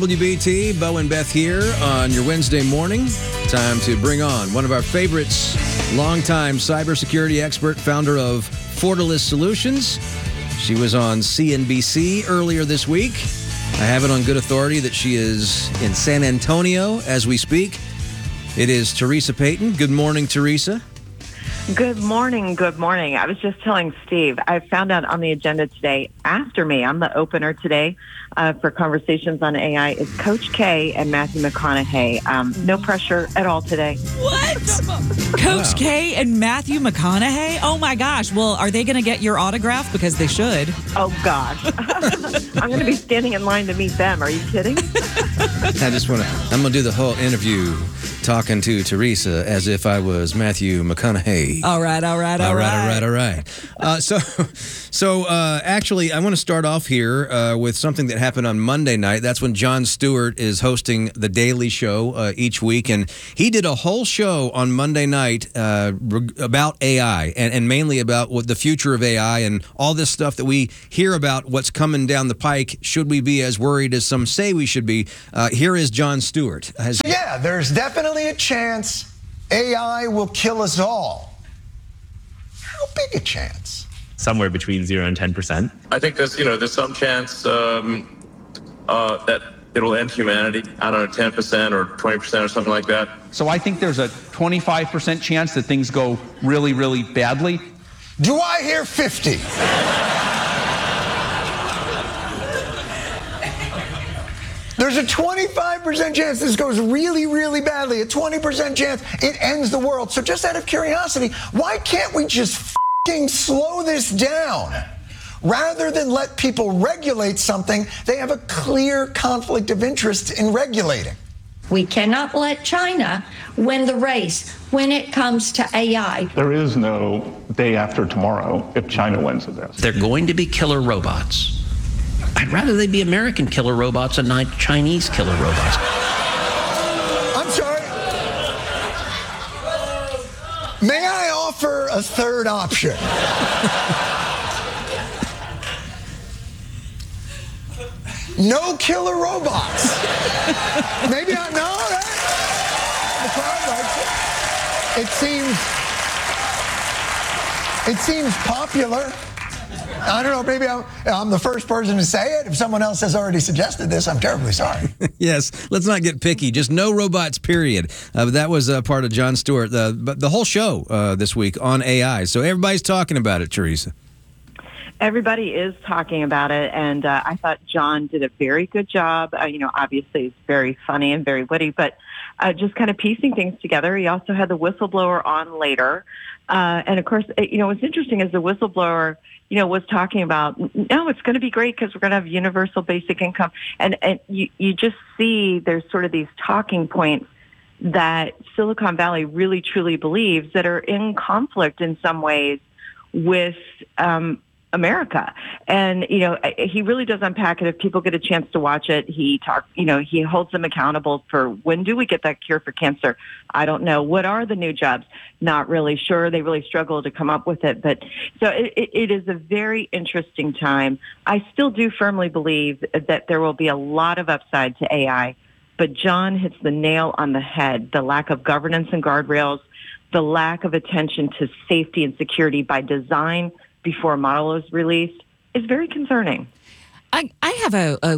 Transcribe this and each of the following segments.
WBT, Bo and Beth here on your Wednesday morning. Time to bring on one of our favorites, longtime cybersecurity expert, founder of Fortalice Solutions. She was on CNBC earlier this week. I have it on good authority that she is in San Antonio as we speak. It is Teresa Payton. Good morning, Teresa. Good morning. Good morning. I was just telling Steve, I found out on the agenda today, after me, I'm the opener today for conversations on AI, is Coach K and Matthew McConaughey. No pressure at all today. What? Coach K and Matthew McConaughey? Oh, my gosh. Well, are they going to get your autograph? Because they should. Oh, gosh. I'm going to be standing in line to meet them. Are you kidding? I'm going to do the whole interview talking to Teresa as if I was Matthew McConaughey. All right. So actually, I want to start off here with something that happened on Monday night. That's when Jon Stewart is hosting The Daily Show each week, and he did a whole show on Monday night about AI and mainly about what the future of AI and all this stuff that we hear about what's coming down the pike. Should we be as worried as some say we should be? Here is Jon Stewart. Yeah, there's definitely a chance AI will kill us all. How big a chance? Somewhere between 0 and 10%. I think there's some chance that it'll end humanity. I don't know, 10% or 20% or something like that. So I think there's a 25% chance that things go really, really badly. Do I hear 50? There's a 25% chance this goes really, really badly. A 20% chance it ends the world. So just out of curiosity, why can't we just f***ing slow this down? Rather than let people regulate something, they have a clear conflict of interest in regulating. We cannot let China win the race when it comes to AI. There is no day after tomorrow if China wins this. They're going to be killer robots. I'd rather they be American killer robots and not Chinese killer robots. I'm sorry. May I offer a third option? No killer robots. Maybe I know that. The crowd likes it. It seems popular. I don't know, maybe I'm the first person to say it. If someone else has already suggested this, I'm terribly sorry. Yes, let's not get picky. Just no robots, period. That was part of Jon Stewart. But the whole show this week on AI. So everybody's talking about it, Teresa. Everybody is talking about it, and I thought John did a very good job. Obviously it's very funny and very witty, but just kind of piecing things together. He also had the whistleblower on later. And, of course, what's interesting is the whistleblower, was talking about, no, it's going to be great because we're going to have universal basic income. And you just see there's sort of these talking points that Silicon Valley really, truly believes that are in conflict in some ways with America. And, he really does unpack it. If people get a chance to watch it, he holds them accountable for when do we get that cure for cancer? I don't know. What are the new jobs? Not really sure. They really struggle to come up with it. But so it is a very interesting time. I still do firmly believe that there will be a lot of upside to AI, but John hits the nail on the head. The lack of governance and guardrails, the lack of attention to safety and security by design before a model is released is very concerning. I have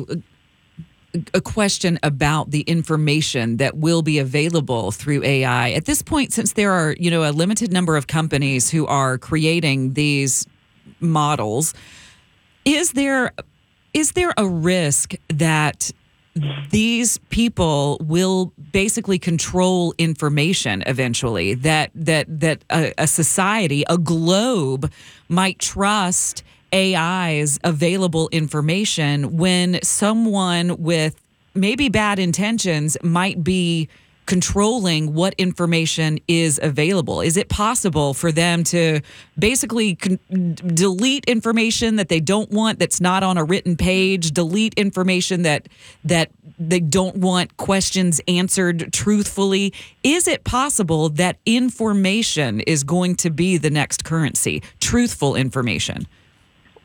a question about the information that will be available through AI. At this point, since there are, a limited number of companies who are creating these models, is there a risk that these people will basically control information eventually, that a society, a globe, might trust AI's available information when someone with maybe bad intentions might be controlling what information is available? Is it possible for them to basically delete information that they don't want, that's not on a written page, delete information that they don't want questions answered truthfully? Is it possible that information is going to be the next currency, truthful information?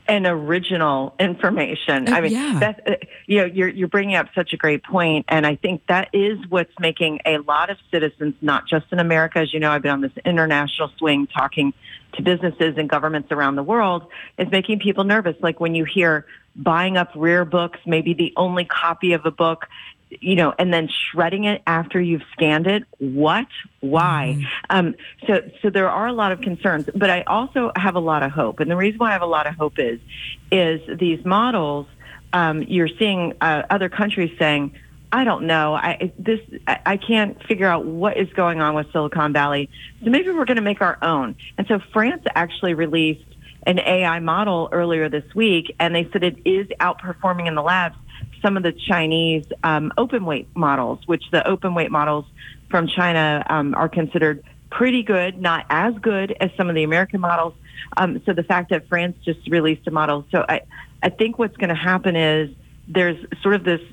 and original information. I mean, that's, you're bringing up such a great point, and I think that is what's making a lot of citizens, not just in America, as you know, I've been on this international swing talking to businesses and governments around the world, is making people nervous. Like when you hear buying up rare books, maybe the only copy of a book, and then shredding it after you've scanned it. What? Why? So there are a lot of concerns, but I also have a lot of hope. And the reason why I have a lot of hope is these models, you're seeing other countries saying, I don't know, I can't figure out what is going on with Silicon Valley. So maybe we're going to make our own. And so France actually released an AI model earlier this week, and they said it is outperforming in the labs some of the Chinese open weight models, which the open weight models from China are considered pretty good, not as good as some of the American models. So the fact that France just released a model. So I think what's going to happen is there's sort of this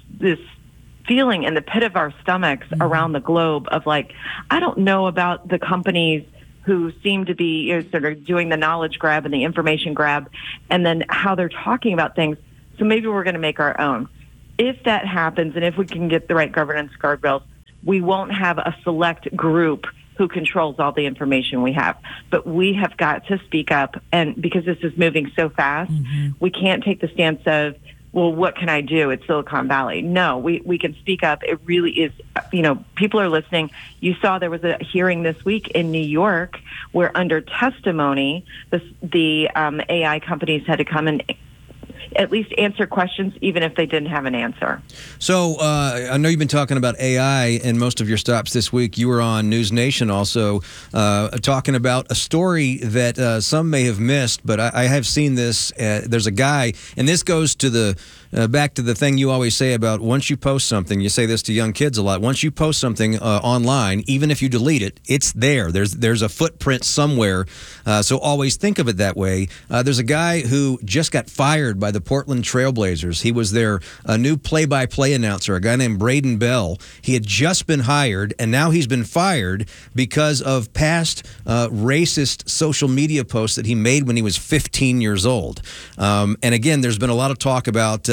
feeling in the pit of our stomachs around the globe of like, I don't know about the companies who seem to be sort of doing the knowledge grab and the information grab, and then how they're talking about things. So maybe we're going to make our own. If that happens, and if we can get the right governance guardrails, we won't have a select group who controls all the information we have. But we have got to speak up, and because this is moving so fast, we can't take the stance of, well, what can I do? It's Silicon Valley. No, we can speak up. It really is, people are listening. You saw there was a hearing this week in New York where under testimony, the AI companies had to come and at least answer questions, even if they didn't have an answer. So I know you've been talking about AI in most of your stops this week. You were on News Nation also talking about a story that some may have missed, but I have seen this. There's a guy, and this goes to back to the thing you always say about once you post something, you say this to young kids a lot, once you post something online, even if you delete it, it's there. There's a footprint somewhere, so always think of it that way. There's a guy who just got fired by the Portland Trailblazers. He was their new play-by-play announcer, a guy named Braden Bell. He had just been hired, and now he's been fired because of past racist social media posts that he made when he was 15 years old. And again, there's been a lot of talk about,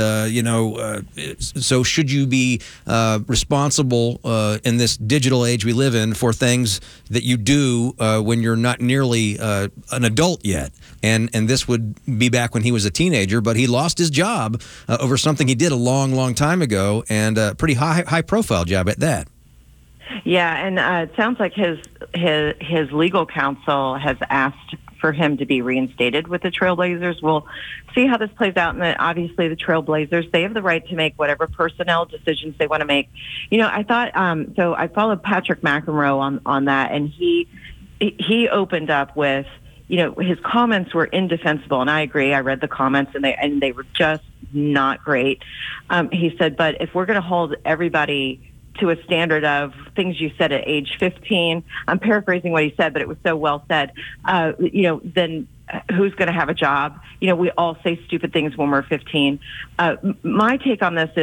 so should you be responsible in this digital age we live in for things that you do when you're not nearly an adult yet? And this would be back when he was a teenager, but he lost his job over something he did a long, long time ago, and a pretty high-profile job at that. Yeah, and it sounds like his legal counsel has asked for him to be reinstated with the Trailblazers. We'll see how this plays out. And obviously the Trailblazers, they have the right to make whatever personnel decisions they want to make. I thought, so I followed Patrick McEnroe on that, and he opened up with, his comments were indefensible, and I agree. I read the comments, and they were just not great. He said, but if we're going to hold everybody to a standard of things you said at age 15, I'm paraphrasing what he said, but it was so well said, then who's going to have a job? We all say stupid things when we're 15. My take on this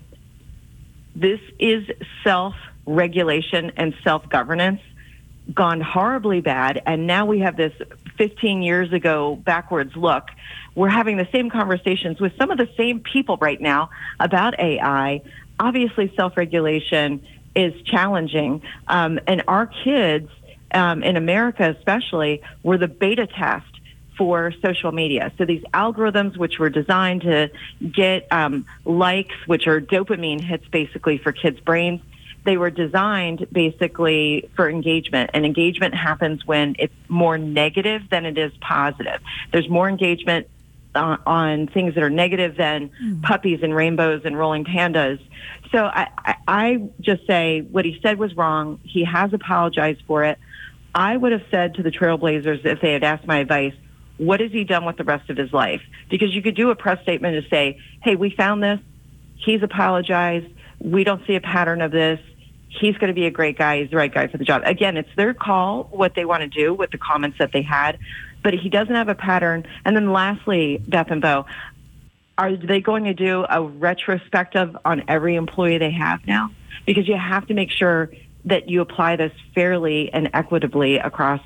is self-regulation and self-governance gone horribly bad, and now we have this 15 years ago backwards look. We're having the same conversations with some of the same people right now about AI. Obviously, self-regulation is challenging, and our kids in America especially were the beta test for social media. So these algorithms, which were designed to get likes, which are dopamine hits basically for kids' brains, they were designed basically for engagement, and engagement happens when it's more negative than it is positive. There's more engagement on things that are negative than puppies and rainbows and rolling pandas. So I just say what he said was wrong. He has apologized for it. I would have said to the Trailblazers, if they had asked my advice, what has he done with the rest of his life? Because you could do a press statement to say, hey, we found this. He's apologized. We don't see a pattern of this. He's going to be a great guy. He's the right guy for the job. Again, it's their call, what they want to do with the comments that they had, but he doesn't have a pattern. And then lastly, Beth and Bo, are they going to do a retrospective on every employee they have now? Because you have to make sure that you apply this fairly and equitably across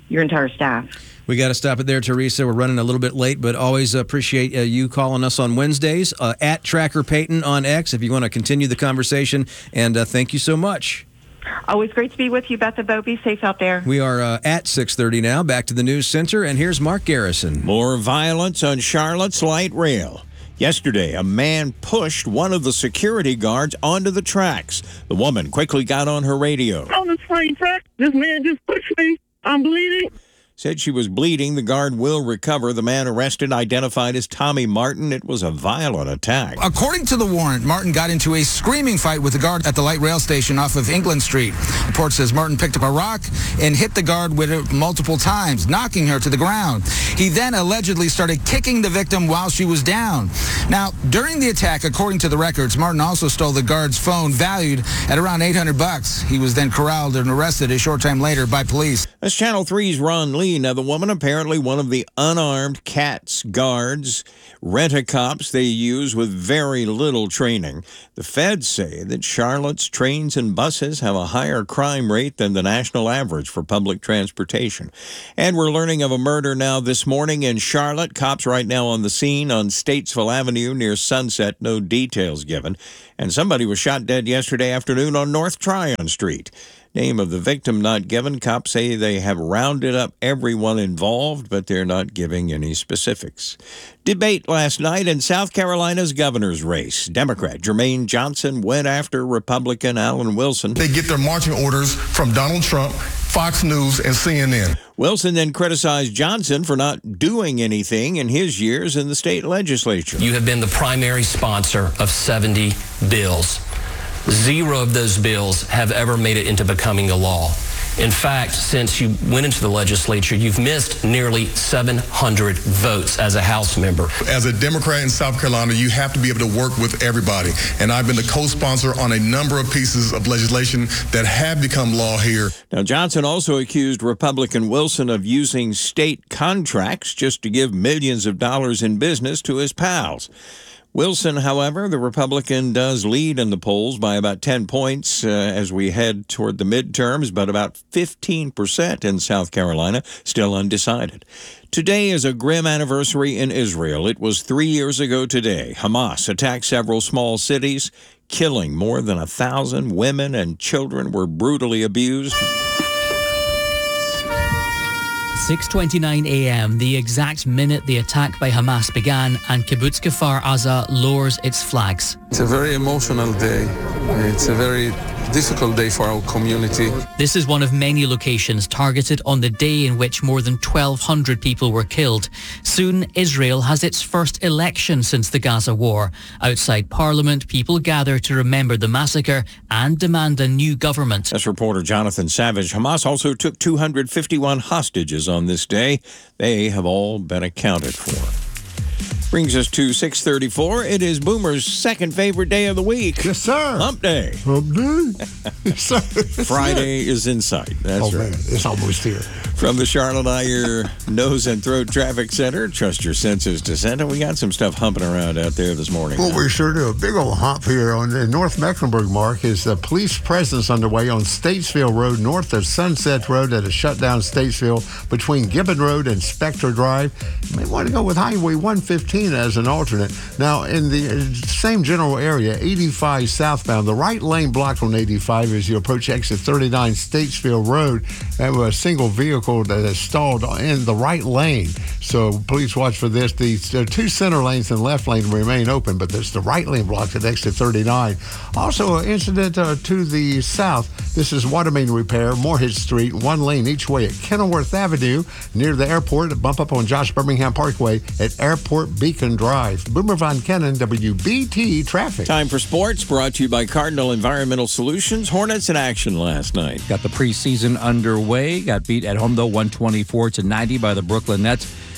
your entire staff. We got to stop it there, Teresa. We're running a little bit late, but always appreciate you calling us on Wednesdays. At Tracker Payton on X, if you want to continue the conversation. And thank you so much. Always great to be with you, Beth and Bo. Be safe out there. We are at 6:30 now. Back to the news center, and here's Mark Garrison. More violence on Charlotte's light rail. Yesterday, a man pushed one of the security guards onto the tracks. The woman quickly got on her radio. On the train track, this man just pushed me. I'm bleeding. Said she was bleeding. The guard will recover. The man arrested identified as Tommy Martin. It was a violent attack. According to the warrant, Martin got into a screaming fight with the guard at the light rail station off of England Street. The report says Martin picked up a rock and hit the guard with it multiple times, knocking her to the ground. He then allegedly started kicking the victim while she was down. Now, during the attack, according to the records, Martin also stole the guard's phone valued at around $800. He was then corralled and arrested a short time later by police. That's Channel 3's Ron Lee. Now, the woman, apparently one of the unarmed CATS guards, rent-a-cops they use with very little training. The feds say that Charlotte's trains and buses have a higher crime rate than the national average for public transportation. And we're learning of a murder now this morning in Charlotte. Cops right now on the scene on Statesville Avenue near Sunset. No details given. And somebody was shot dead yesterday afternoon on North Tryon Street. Name of the victim not given. Cops say they have rounded up everyone involved, but they're not giving any specifics. Debate last night in South Carolina's governor's race. Democrat Jermaine Johnson went after Republican Alan Wilson. They get their marching orders from Donald Trump, Fox News, and CNN. Wilson then criticized Johnson for not doing anything in his years in the state legislature. You have been the primary sponsor of 70 bills. 0 of those bills have ever made it into becoming a law. In fact, since you went into the legislature, you've missed nearly 700 votes as a House member. As a Democrat in South Carolina, you have to be able to work with everybody. And I've been the co-sponsor on a number of pieces of legislation that have become law here. Now, Johnson also accused Republican Wilson of using state contracts just to give millions of dollars in business to his pals. Wilson, however, the Republican, does lead in the polls by about 10 points as we head toward the midterms, but about 15% in South Carolina, still undecided. Today is a grim anniversary in Israel. It was 3 years ago today. Hamas attacked several small cities, killing more than 1,000 women and children were brutally abused. 6:29 a.m., the exact minute the attack by Hamas began, and Kibbutz Kfar Aza lowers its flags. It's a very emotional day. It's a very difficult day for our community. This is one of many locations targeted on the day in which more than 1,200 people were killed. Soon, Israel has its first election since the Gaza war. Outside Parliament, people gather to remember the massacre and demand a new government. That's reporter Jonathan Savage. Hamas also took 251 hostages on this day. They have all been accounted for. Brings us to 6:34. It is Boomer's second favorite day of the week. Yes, sir. Hump Day. Hump Day. Yes, sir. Friday is in sight. That's right. Man, it's almost here. From the Charlotte Iyer Nose and Throat Traffic Center, trust your senses to Santa. We got some stuff humping around out there this morning. Well, we sure do. A big old hump here on the North Mecklenburg, Mark, is the police presence underway on Statesville Road, north of Sunset Road at a shutdown Statesville between Gibbon Road and Spectre Drive. You may want to go with Highway 115 as an alternate. Now, in the same general area, 85 southbound, the right lane blocked on 85 as you approach exit 39 Statesville Road. That was a single vehicle that is stalled in the right lane. So please watch for this. The two center lanes and left lane remain open, but there's the right lane blocked at exit 39. Also, an incident to the south. This is water main repair, Moorhead Street, one lane each way at Kenilworth Avenue near the airport. A bump up on Josh Birmingham Parkway at Airport Beacon Drive. Boomer Von Kennan, WBT Traffic. Time for sports, brought to you by Cardinal Environmental Solutions. Hornets in action last night. Got the preseason underway. Got beat at home, though, 124-90 by the Brooklyn Nets.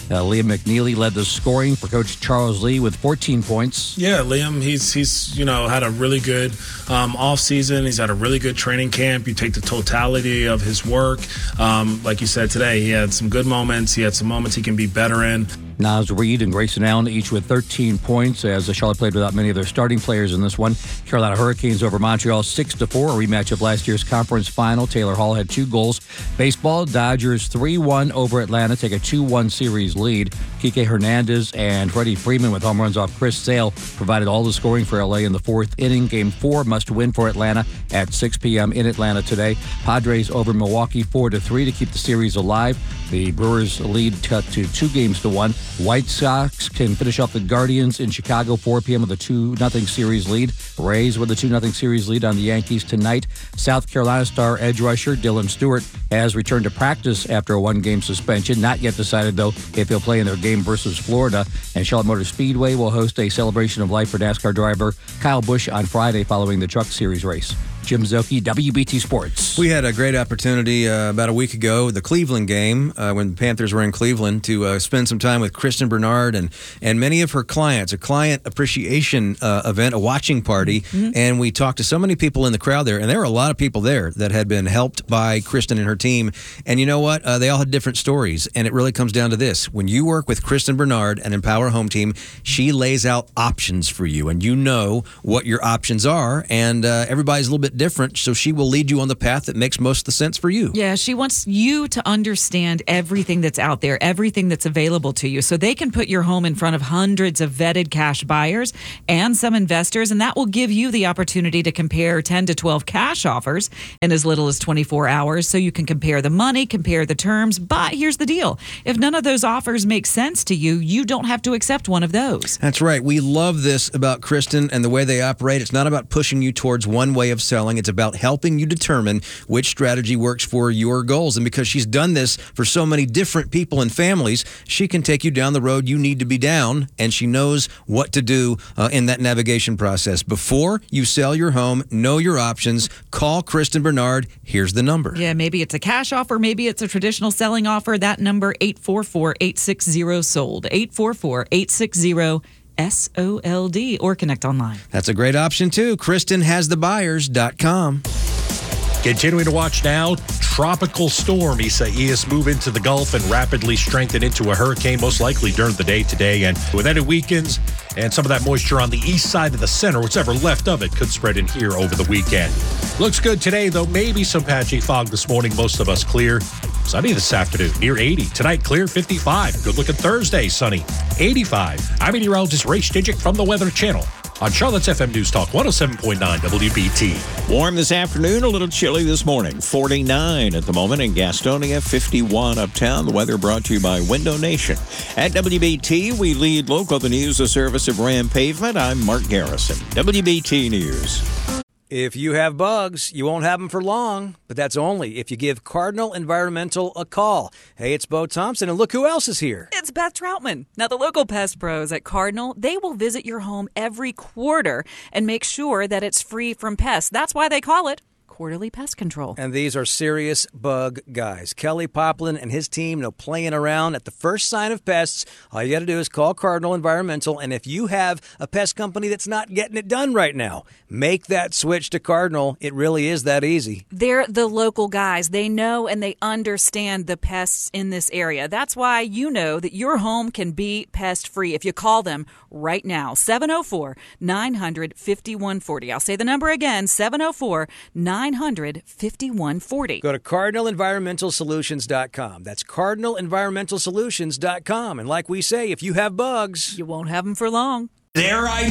Liam McNeely led the scoring for Coach Charles Lee with 14 points. Yeah, Liam, he's had a really good off season. He's had a really good training camp. You take the totality of his work. Like you said today, he had some good moments. He had some moments he can be better in. Naz Reid and Grayson Allen each with 13 points as the Charlotte played without many of their starting players in this one. Carolina Hurricanes over Montreal 6-4, a rematch of last year's conference final. Taylor Hall had 2 goals. Baseball, Dodgers 3-1 over Atlanta, take a 2-1 series lead. Kike Hernandez and Freddie Freeman with home runs off Chris Sale provided all the scoring for LA in the 4th inning. Game 4 must win for Atlanta at 6 p.m. in Atlanta today. Padres over Milwaukee 4-3 to keep the series alive. The Brewers lead cut to 2-1. White Sox can finish off the Guardians in Chicago 4 p.m. with a 2-0 series lead. Rays with a 2-0 series lead on the Yankees tonight. South Carolina star edge rusher Dylan Stewart has returned to practice after a 1-game suspension. Not yet decided, though, if he'll play in their game versus Florida. And Charlotte Motor Speedway will host a celebration of life for NASCAR driver Kyle Busch on Friday following the Truck Series race. Jim Zocchi, WBT Sports. We had a great opportunity about a week ago, the Cleveland game, when the Panthers were in Cleveland, to spend some time with Kristen Bernard and many of her clients, a client appreciation event, a watching party. Mm-hmm. And we talked to so many people in the crowd there, and there were a lot of people there that had been helped by Kristen and her team. And you know what? They all had different stories, and it really comes down to this. When you work with Kristen Bernard and Empower Home Team, she lays out options for you, and you know what your options are, and everybody's a little bit different, so she will lead you on the path that makes most of the sense for you. Yeah, she wants you to understand everything that's out there, everything that's available to you, so they can put your home in front of hundreds of vetted cash buyers and some investors, and that will give you the opportunity to compare 10 to 12 cash offers in as little as 24 hours, so you can compare the money, compare the terms. But here's the deal. If none of those offers make sense to you, you don't have to accept one of those. That's right. We love this about Kristen and the way they operate. It's not about pushing you towards one way of selling. It's about helping you determine which strategy works for your goals. And because she's done this for so many different people and families, she can take you down the road you need to be down, and she knows what to do in that navigation process. Before you sell your home, know your options. Call Kristen Bernard. Here's the number. Yeah, maybe it's a cash offer. Maybe it's a traditional selling offer. That number, 844-860-SOLD. 844-860-SOLD, or connect online. That's a great option, too. KristenHasTheBuyers.com. Continuing to watch now, tropical storm Isaias move into the Gulf and rapidly strengthen into a hurricane, most likely during the day today. And with any weekends and some of that moisture on the east side of the center, whatever left of it could spread in here over the weekend. Looks good today, though. Maybe some patchy fog this morning. Most of us clear. Sunny this afternoon, near 80. Tonight, clear, 55. Good looking Thursday, sunny, 85. I'm meteorologist Ray Stijic from the Weather Channel on Charlotte's FM News Talk 107.9 WBT. Warm this afternoon, a little chilly this morning. 49 at the moment in Gastonia, 51 uptown. The weather brought to you by Window Nation. At WBT, we lead local the news, the service of Ram Pavement. I'm Mark Garrison. WBT News. If you have bugs, you won't have them for long, but that's only if you give Cardinal Environmental a call. Hey, it's Bo Thompson, and look who else is here. It's Beth Troutman. Now, the local pest pros at Cardinal, they will visit your home every quarter and make sure that it's free from pests. That's why they call it quarterly pest control. And these are serious bug guys. Kelly Poplin and his team, no playing around. At the first sign of pests, all you got to do is call Cardinal Environmental. And if you have a pest company that's not getting it done right now, make that switch to Cardinal. It really is that easy. They're the local guys. They know and they understand the pests in this area. That's why you know that your home can be pest-free if you call them right now. 704-900-5140. I'll say the number again, 704-900-5140. Go to CardinalEnvironmentalSolutions.com. That's CardinalEnvironmentalSolutions.com. And like we say, if you have bugs, you won't have them for long. There I